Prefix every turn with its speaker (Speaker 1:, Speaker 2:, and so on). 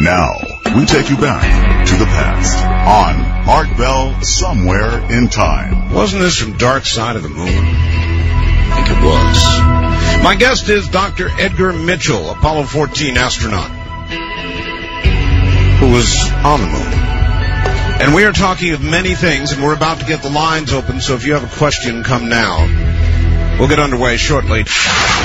Speaker 1: Now, we take you back to the past on Art Bell Somewhere in Time.
Speaker 2: Wasn't this from Dark Side of the Moon? I think it was. My guest is Dr. Edgar Mitchell, Apollo 14 astronaut, who was on the moon. And we are talking of many things, and we're about to get the lines open, so if you have a question, come now. We'll get underway shortly.